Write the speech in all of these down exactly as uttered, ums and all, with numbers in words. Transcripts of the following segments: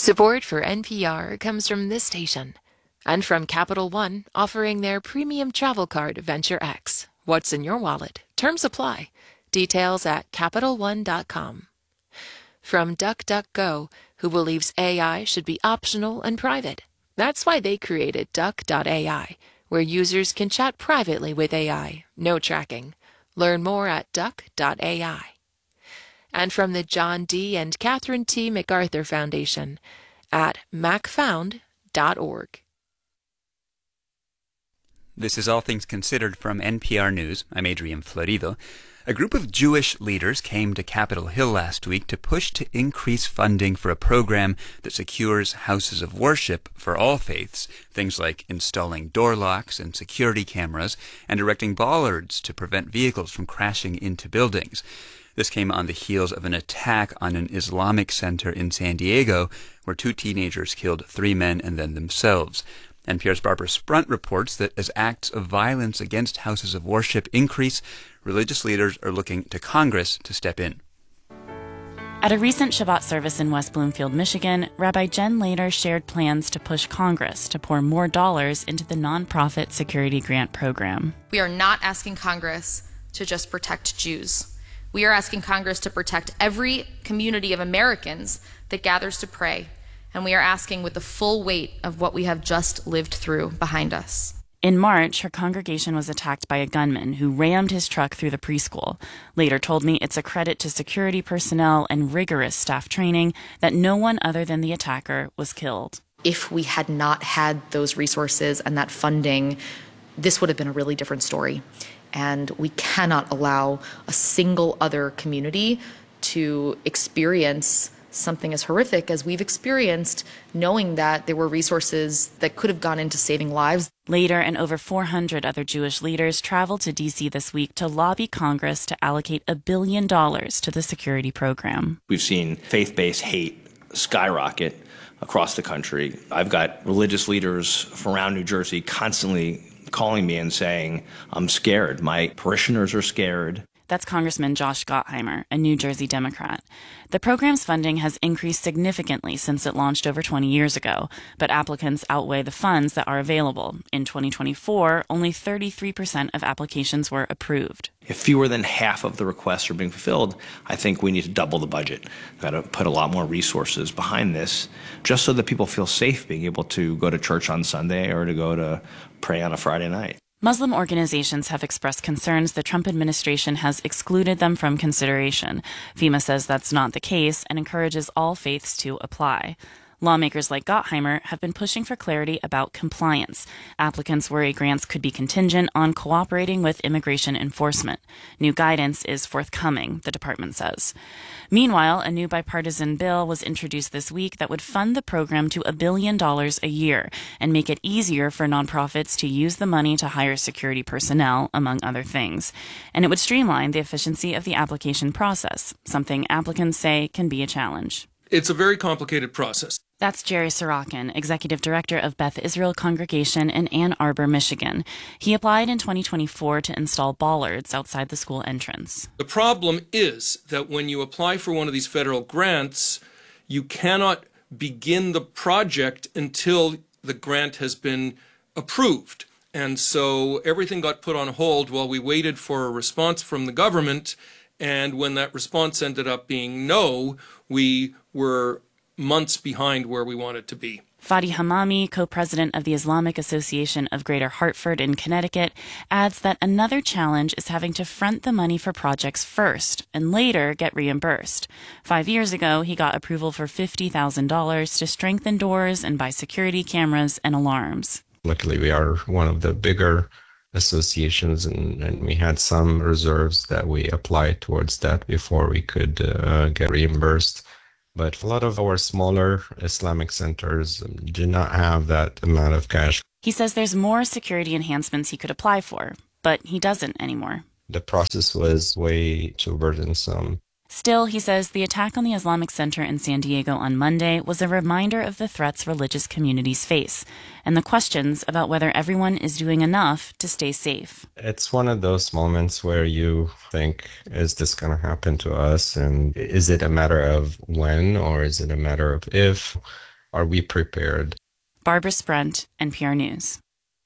Support for N P R comes from this station and from Capital One, offering their premium travel card Venture X. What's in your wallet? Terms apply. Details at Capital One dot com. From DuckDuckGo, who believes A I should be optional and private. That's why they created Duck dot A I, where users can chat privately with A I, no tracking. Learn more at Duck dot A I. And from the John D. and Catherine T. MacArthur Foundation at mac found dot org. This is All Things Considered from N P R News. I'm Adrian Florido. A group of Jewish leaders came to Capitol Hill last week to push to increase funding for a program that secures houses of worship for all faiths, things like installing door locks and security cameras and erecting bollards to prevent vehicles from crashing into buildings. This came on the heels of an attack on an Islamic center in San Diego, where two teenagers killed three men and then themselves. N P R's Barbara Sprunt reports that as acts of violence against houses of worship increase, religious leaders are looking to Congress to step in. At a recent Shabbat service in West Bloomfield, Michigan, Rabbi Jen Lader shared plans to push Congress to pour more dollars into the nonprofit security grant program. We are not asking Congress to just protect Jews. We are asking Congress to protect every community of Americans that gathers to pray, and we are asking with the full weight of what we have just lived through behind us. In March, her congregation was attacked by a gunman who rammed his truck through the preschool. Later told me it's a credit to security personnel and rigorous staff training that no one other than the attacker was killed. If we had not had those resources and that funding, this would have been a really different story. And we cannot allow a single other community to experience something as horrific as we've experienced, knowing that there were resources that could have gone into saving lives. Later, and over four hundred other Jewish leaders traveled to D C this week to lobby Congress to allocate a billion dollars to the security program. We've seen faith-based hate skyrocket across the country. I've got religious leaders from around New Jersey constantly calling me and saying, I'm scared. My parishioners are scared. That's Congressman Josh Gottheimer, a New Jersey Democrat. The program's funding has increased significantly since it launched over twenty years ago, but applicants outweigh the funds that are available. In twenty twenty-four, only thirty-three percent of applications were approved. If fewer than half of the requests are being fulfilled, I think we need to double the budget. Got to put a lot more resources behind this, just so that people feel safe being able to go to church on Sunday or to go to pray on a Friday night. Muslim organizations have expressed concerns the Trump administration has excluded them from consideration. FEMA says that's not the case and encourages all faiths to apply. Lawmakers like Gottheimer have been pushing for clarity about compliance. Applicants worry grants could be contingent on cooperating with immigration enforcement. New guidance is forthcoming, the department says. Meanwhile, a new bipartisan bill was introduced this week that would fund the program to a billion dollars a year and make it easier for nonprofits to use the money to hire security personnel, among other things. And it would streamline the efficiency of the application process, something applicants say can be a challenge. It's a very complicated process. That's Jerry Sorokin, Executive Director of Beth Israel Congregation in Ann Arbor, Michigan. He applied in twenty twenty-four to install bollards outside the school entrance. The problem is that when you apply for one of these federal grants, you cannot begin the project until the grant has been approved. And so everything got put on hold while we waited for a response from the government. And when that response ended up being no, we were months behind where we wanted to be. Fadi Hamami, co-president of the Islamic Association of Greater Hartford in Connecticut, adds that another challenge is having to front the money for projects first and later get reimbursed. Five years ago, he got approval for fifty thousand dollars to strengthen doors and buy security cameras and alarms. Luckily, we are one of the bigger associations, and, and we had some reserves that we applied towards that before we could uh, get reimbursed. But a lot of our smaller Islamic centers do not have that amount of cash. He says there's more security enhancements he could apply for, but he doesn't anymore. The process was way too burdensome. Still, he says the attack on the Islamic Center in San Diego on Monday was a reminder of the threats religious communities face and the questions about whether everyone is doing enough to stay safe. It's one of those moments where you think, is this going to happen to us? And is it a matter of when, or is it a matter of if? are we prepared? Barbara Sprent, N P R News.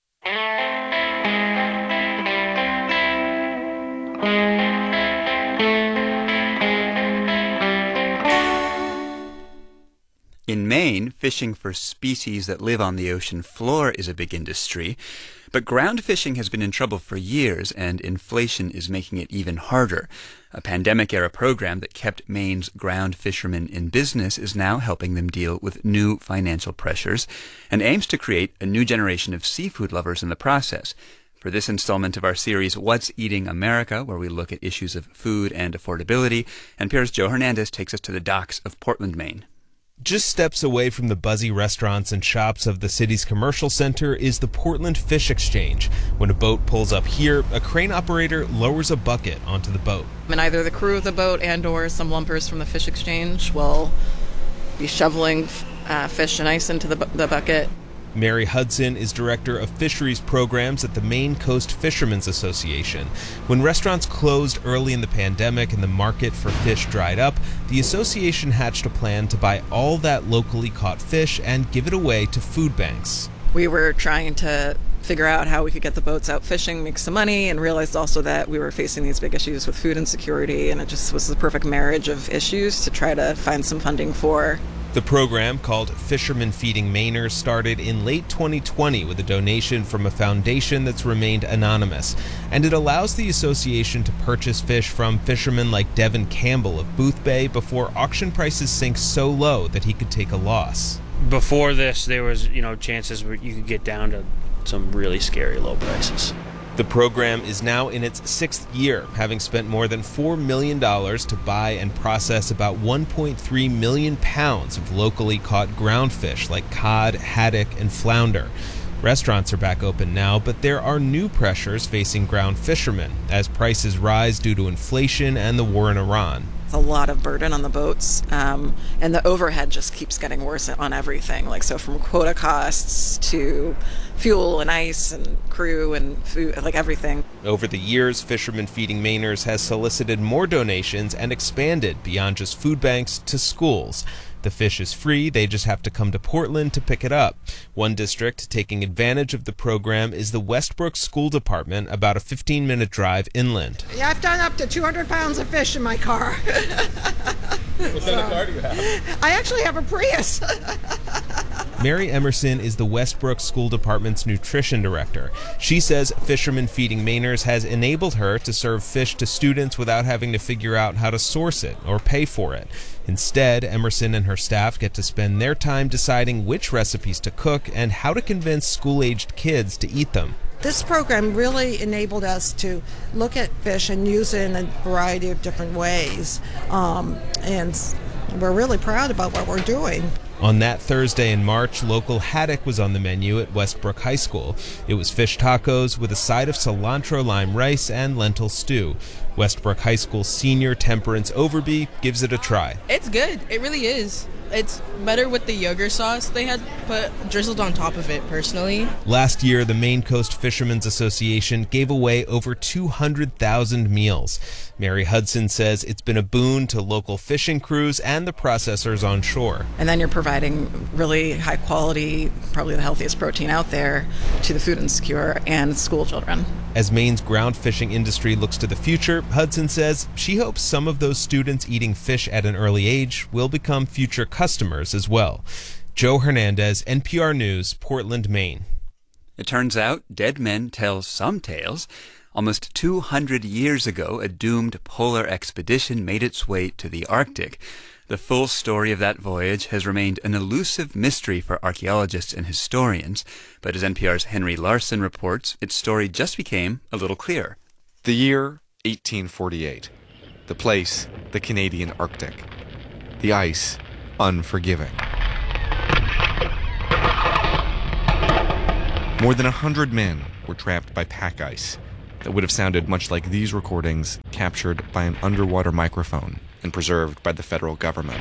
In Maine, fishing for species that live on the ocean floor is a big industry, but ground fishing has been in trouble for years, and inflation is making it even harder. A pandemic-era program that kept Maine's ground fishermen in business is now helping them deal with new financial pressures and aims to create a new generation of seafood lovers in the process. For this installment of our series, What's Eating America, where we look at issues of food and affordability, N P R's Joe Hernandez takes us to the docks of Portland, Maine. Just steps away from the buzzy restaurants and shops of the city's commercial center is the Portland Fish Exchange. When a boat pulls up here, a crane operator lowers a bucket onto the boat. And either the crew of the boat and or some lumpers from the fish exchange will be shoveling uh, fish and ice into the, bu- the bucket. Mary Hudson is director of fisheries programs at the Maine Coast Fishermen's Association. When restaurants closed early in the pandemic and the market for fish dried up, the association hatched a plan to buy all that locally caught fish and give it away to food banks. We were trying to figure out how we could get the boats out fishing, make some money, and realized also that we were facing these big issues with food insecurity, and it just was the perfect marriage of issues to try to find some funding for. The program, called Fishermen Feeding Mainers, started in late twenty twenty with a donation from a foundation that's remained anonymous, and it allows the association to purchase fish from fishermen like Devin Campbell of Booth Bay before auction prices sink so low that he could take a loss. Before this, there was, you know, chances where you could get down to some really scary low prices. The program is now in its sixth year, having spent more than four million dollars to buy and process about one point three million pounds of locally caught ground fish like cod, haddock, and flounder. Restaurants are back open now, but there are new pressures facing ground fishermen as prices rise due to inflation and the war in Iran. It's a lot of burden on the boats, um, and the overhead just keeps getting worse on everything. Like, so from quota costs to fuel and ice and crew and food, like everything. Over the years, Fishermen Feeding Mainers has solicited more donations and expanded beyond just food banks to schools. The fish is free, they just have to come to Portland to pick it up. One district taking advantage of the program is the Westbrook School Department, about a fifteen-minute drive inland. Yeah, I've done up to two hundred pounds of fish in my car. What kind of car do you have? I actually have a Prius. Mary Emerson is the Westbrook School Department's nutrition director. She says Fishermen Feeding Mainers has enabled her to serve fish to students without having to figure out how to source it or pay for it. Instead, Emerson and her staff get to spend their time deciding which recipes to cook and how to convince school-aged kids to eat them. This program really enabled us to look at fish and use it in a variety of different ways. Um, and we're really proud about what we're doing. On that Thursday in March, local haddock was on the menu at Westbrook High School. It was fish tacos with a side of cilantro lime rice and lentil stew. Westbrook High School senior Temperance Overby gives it a try. It's good. It really is. It's better with the yogurt sauce they had put drizzled on top of it, personally. Last year, the Maine Coast Fishermen's Association gave away over two hundred thousand meals. Mary Hudson says it's been a boon to local fishing crews and the processors on shore. And then you're providing really high quality, probably the healthiest protein out there to the food insecure and school children. As Maine's ground fishing industry looks to the future, Hudson says she hopes some of those students eating fish at an early age will become future customers as well. Joe Hernandez, N P R News, Portland, Maine. It turns out dead men tell some tales. Almost two hundred years ago, a doomed polar expedition made its way to the Arctic. The full story of that voyage has remained an elusive mystery for archaeologists and historians, but as N P R's Henry Larson reports, its story just became a little clearer. The year, eighteen forty-eight. The place, the Canadian Arctic. The ice, unforgiving. More than a hundred men were trapped by pack ice that would have sounded much like these recordings captured by an underwater microphone and preserved by the federal government.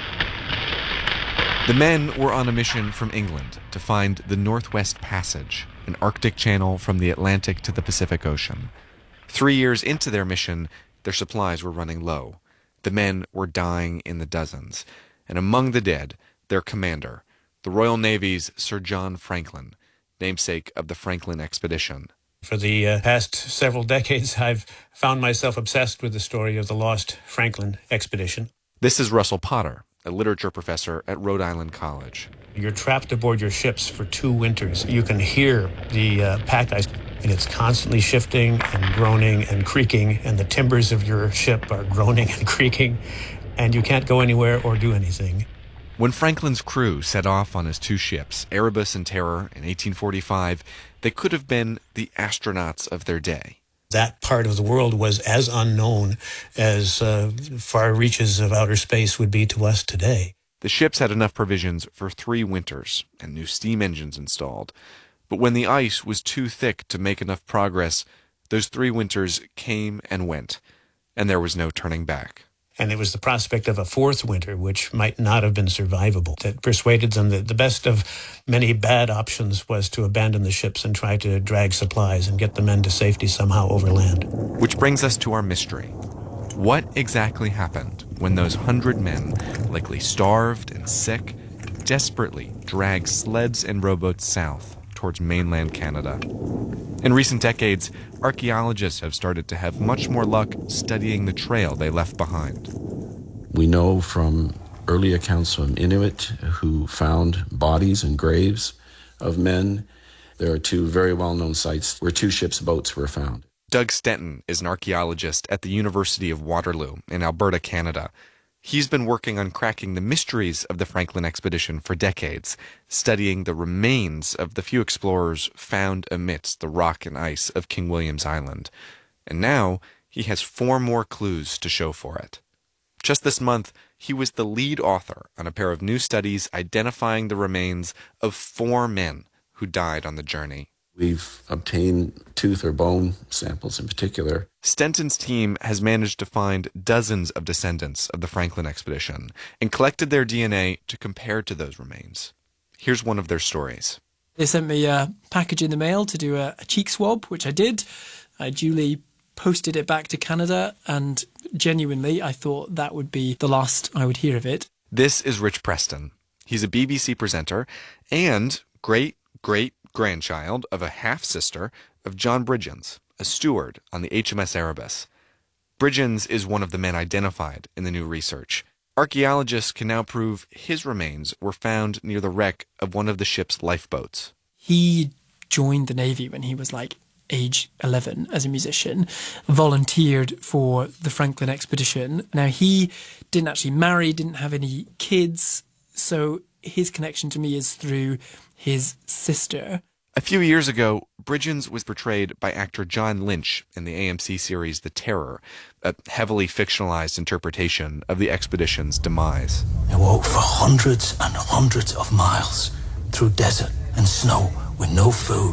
The men were on a mission from England to find the Northwest Passage, an Arctic channel from the Atlantic to the Pacific Ocean. Three years into their mission, their supplies were running low. The men were dying in the dozens, and among the dead, their commander, the Royal Navy's Sir John Franklin, namesake of the Franklin expedition. For the uh, past several decades, I've found myself obsessed with the story of the lost Franklin expedition. This is Russell Potter, a literature professor at Rhode Island College. You're trapped aboard your ships for two winters. You can hear the uh, pack ice, and it's constantly shifting and groaning and creaking, and the timbers of your ship are groaning and creaking, and you can't go anywhere or do anything. When Franklin's crew set off on his two ships, Erebus and Terror, in eighteen forty-five, they could have been the astronauts of their day. That part of the world was as unknown as uh, far reaches of outer space would be to us today. The ships had enough provisions for three winters and new steam engines installed. But when the ice was too thick to make enough progress, those three winters came and went, and there was no turning back. And it was the prospect of a fourth winter, which might not have been survivable, that persuaded them that the best of many bad options was to abandon the ships and try to drag supplies and get the men to safety somehow overland. Which brings us to our mystery. What exactly happened when those hundred men, likely starved and sick, desperately dragged sleds and rowboats south towards mainland Canada? In recent decades, archaeologists have started to have much more luck studying the trail they left behind. We know from early accounts from Inuit who found bodies and graves of men. There are two very well-known sites where two ships' boats were found. Doug Stenton is an archaeologist at the University of Waterloo in Alberta, Canada. He's been working on cracking the mysteries of the Franklin expedition for decades, studying the remains of the few explorers found amidst the rock and ice of King William's Island. And now he has four more clues to show for it. Just this month, he was the lead author on a pair of new studies identifying the remains of four men who died on the journey. We've obtained tooth or bone samples in particular. Stenton's team has managed to find dozens of descendants of the Franklin expedition and collected their D N A to compare to those remains. Here's one of their stories. They sent me a package in the mail to do a, a cheek swab, which I did. I duly posted it back to Canada, and genuinely, I thought that would be the last I would hear of it. This is Rich Preston. He's a B B C presenter and great-great-grandchild of a half-sister of John Bridgens, a steward on the H M S Erebus. Bridgens is one of the men identified in the new research. Archaeologists can now prove his remains were found near the wreck of one of the ship's lifeboats. He joined the Navy when he was like age eleven as a musician, volunteered for the Franklin expedition. Now, he didn't actually marry, didn't have any kids, so his connection to me is through his sister. A few years ago, Bridgens was portrayed by actor John Lynch in the A M C series The Terror, a heavily fictionalized interpretation of the expedition's demise. They walked for hundreds and hundreds of miles through desert and snow with no food.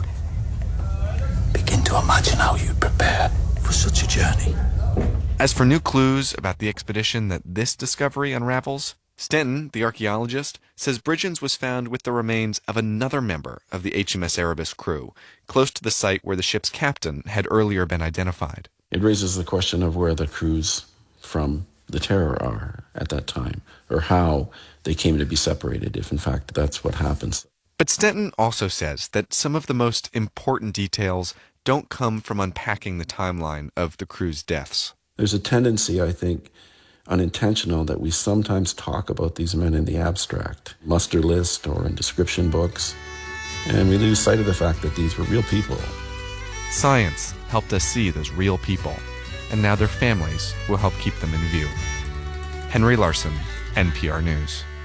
Begin to imagine how you'd prepare for such a journey. As for new clues about the expedition that this discovery unravels, Stenton, the archaeologist, says Bridgens was found with the remains of another member of the H M S Erebus crew, close to the site where the ship's captain had earlier been identified. It raises the question of where the crews from the Terror are at that time, or how they came to be separated, if in fact that's what happens. But Stenton also says that some of the most important details don't come from unpacking the timeline of the crew's deaths. There's a tendency, I think, unintentional, that we sometimes talk about these men in the abstract, muster list or in description books, and we lose sight of the fact that these were real people. Science helped us see those real people, and now their families will help keep them in view. Henry Larson, N P R News.